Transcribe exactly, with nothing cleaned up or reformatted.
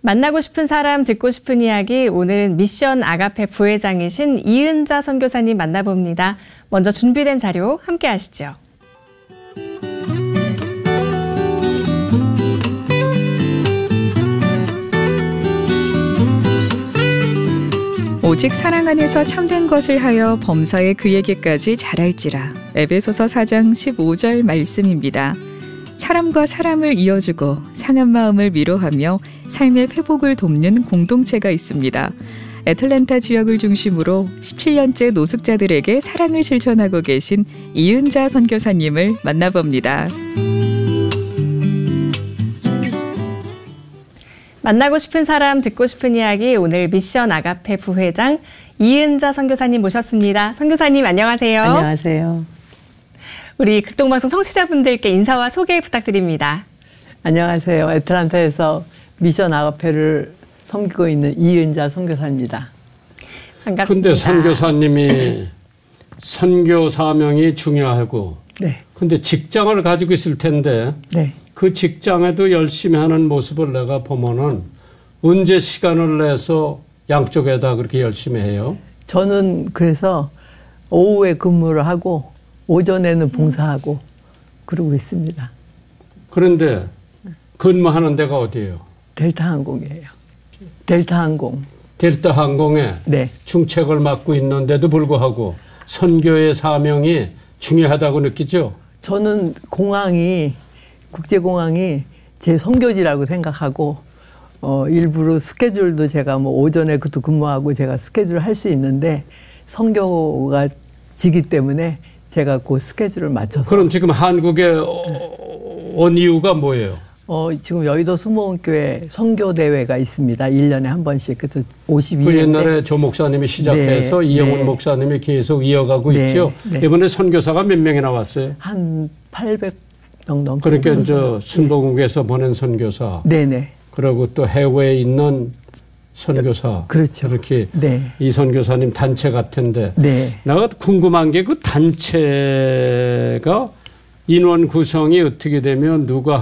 만나고 싶은 사람, 듣고 싶은 이야기, 오늘은 미션 아가페 부회장이신 이은자 선교사님 만나봅니다. 먼저 준비된 자료 함께 하시죠. 오직 사랑 안에서 참된 것을 하여 범사에 그에게까지 잘할지라. 에베소서 사 장 십오 절 말씀입니다. 사람과 사람을 이어주고 상한 마음을 위로하며 삶의 회복을 돕는 공동체가 있습니다. 애틀랜타 지역을 중심으로 십칠 년째 노숙자들에게 사랑을 실천하고 계신 이은자 선교사님을 만나봅니다. 만나고 싶은 사람, 듣고 싶은 이야기, 오늘 미션 아가페 부회장 이은자 선교사님 모셨습니다. 선교사님 안녕하세요. 안녕하세요. 우리 극동방송 청취자분들께 인사와 소개 부탁드립니다. 안녕하세요. 애틀랜타에서 미션 아가페를 섬기고 있는 이은자 선교사입니다. 반갑습니다. 근데 선교사님이 선교 사명이 중요하고, 네. 근데 직장을 가지고 있을 텐데, 네. 그 직장에도 열심히 하는 모습을 내가 보면은 언제 시간을 내서 양쪽에다 그렇게 열심히 해요? 저는 그래서 오후에 근무를 하고 오전에는 봉사하고 그러고 있습니다. 그런데 근무하는 데가 어디예요? 델타 항공이에요. 델타 항공. 델타 항공에 네. 중책을 맡고 있는데도 불구하고 선교의 사명이 중요하다고 느끼죠? 저는 공항이 국제공항이 제 선교지라고 생각하고 어, 일부러 스케줄도 제가 뭐 오전에 그것도 근무하고 제가 스케줄을 할 수 있는데 선교가 지기 때문에 제가 그 스케줄을 맞춰서. 그럼 지금 한국에 온 이유가 뭐예요? 어, 지금 여의도 수목원교회 선교대회가 있습니다. 일 년에 한 번씩. 그래서 오십이 그 년대. 옛날에 조 목사님이 시작해서 네, 이영훈 네. 목사님이 계속 이어가고 네, 있죠. 네. 이번에 선교사가 몇 명이나 왔어요? 한 팔백 명 넘게. 그러니까 저 순복음교에서 보낸 선교사. 네네. 그리고 또 해외에 있는 선교사. 그렇죠. 그렇게 네. 이 선교사님 단체 같은데. 네. 내가 궁금한 게 그 단체가 인원 구성이 어떻게 되면 누가